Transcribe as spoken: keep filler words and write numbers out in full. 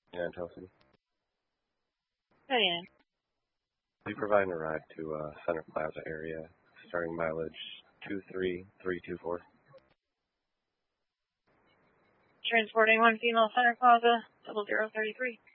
And Chelsea. Hey, We providing a ride to uh, Center Plaza area, starting mileage two three three two four. transporting one female Center Plaza, double zero thirty three.